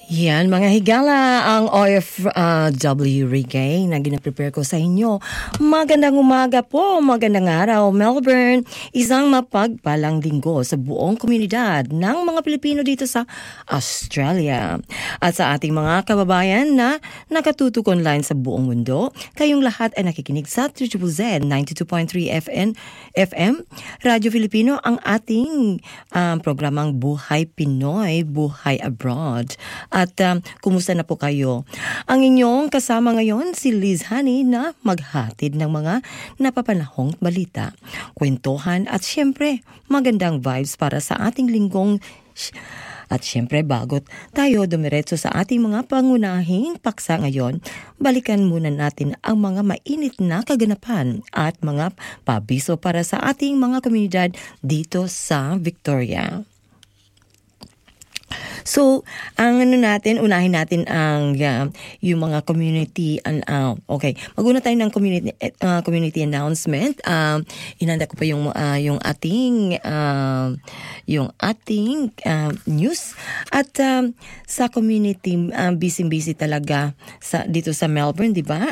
Yan, mga higala, ang OFW reggae na ginaprepare ko sa inyo. Magandang umaga po, magandang araw, Melbourne. Isang mapagpalang linggo sa buong komunidad ng mga Pilipino dito sa Australia. At sa ating mga kababayan na nakatutok online sa buong mundo, kayong lahat ay nakikinig sa ZZZ 92.3 FM, Radyo Filipino, ang ating programang Buhay Pinoy, Buhay Abroad. At kumusta na po kayo? Ang inyong kasama ngayon si Liz Honey na maghatid ng mga napapanahong balita, kwentuhan at syempre magandang vibes para sa ating linggong. At syempre bago tayo dumiretso sa ating mga pangunahing paksa ngayon, balikan muna natin ang mga mainit na kaganapan at mga pabiso para sa ating mga komunidad dito sa Victoria. So, ang unahin natin ang yung mga community okay. Maguna tayo ng community announcement. Inanda ko pa yung ating news at sa community busy talaga dito sa Melbourne, 'di ba?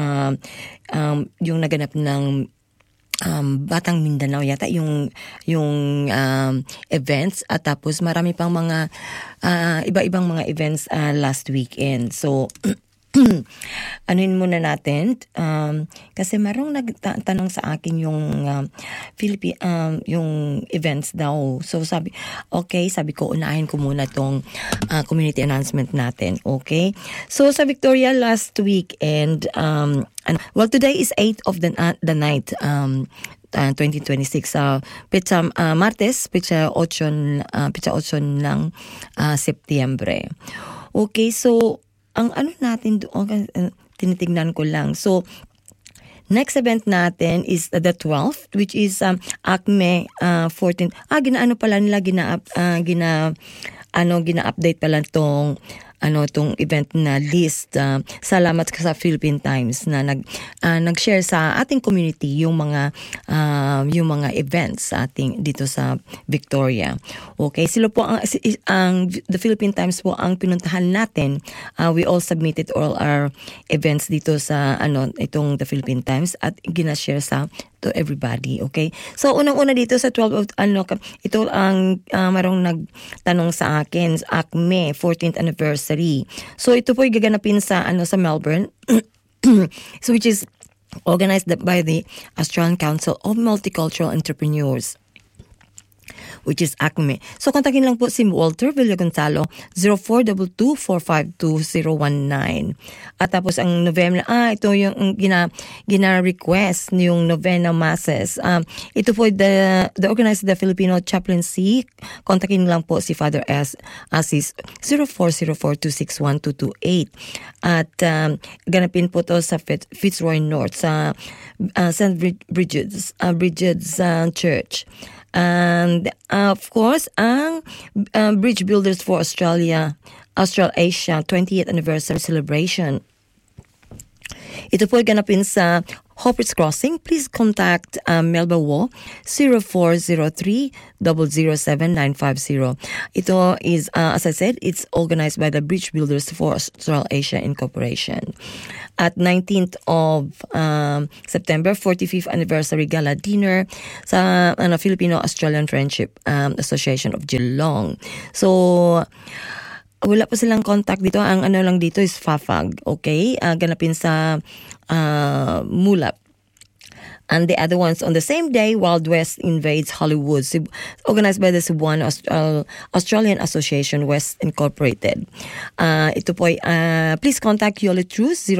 Yung naganap ng Batang Mindanao yata yung events at tapos marami pang mga iba-ibang mga events last weekend. So anuin muna natin kasi marong nagtanong sa akin yung yung events daw. So sabi ko unahin ko muna tong community announcement natin. Okay? So sa Victoria last weekend today is 8th of the night 2026 Martes pitsa 8 ng Setyembre. Okay, so ang natin doon, tinitingnan ko lang. So, next event natin is the 12th, which is ACME 14. Gina-update pala tong event na list. Salamat sa Philippine Times na nag-share sa ating community yung mga events sa ating dito sa Victoria. Okay, sila po ang the Philippine Times po ang pinuntahan natin. We all submitted all our events dito sa itong the Philippine Times at gina-share to everybody. Okay, so unang-una dito sa 12 of ito ang marong nagtanong sa akin, ACME 14th anniversary. So ito po ay gaganapin sa Melbourne. So which is organized by the Australian Council of Multicultural Entrepreneurs, which is ACME. So kontakin lang po si Walter Villagonzalo 0422452019. At tapos ang Novena, ito yung gina-request yung Novena Masses. Ito po the organized the Filipino Chaplaincy. Kontakin lang po si Father Asis 0404261228. At ganapin po to sa Fitzroy North sa St. Bridget's Church. And of course, ang Bridge Builders for Australia Australasia 20th Anniversary Celebration. Ito po ay ganapin sa Hoppers Crossing. Please contact Melba Wo 0403-007-950. Ito is, as I said, it's organized by the Bridge Builders for Australasia Incorporation. At 19th of September, 45th Anniversary Gala Dinner sa Filipino-Australian Friendship Association of Geelong. So, wala pa silang contact dito. Ang lang dito is FAFAG. Okay? Ganapin sa Mulap. And the other ones on the same day, Wild West Invades Hollywood, organized by the Cebuano Australian Association West Incorporated. Ito po ay, please contact Yoli Cruz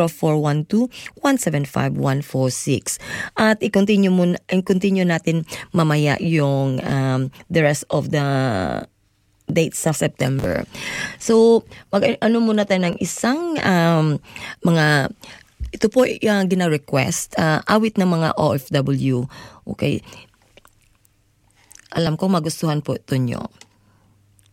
0412-175-146. At i-continue natin mamaya yung the rest of the dates sa September. So, muna tayo ng isang mga. Ito po yung gina-request, awit ng mga OFW. Okay. Alam ko magustuhan po ito nyo.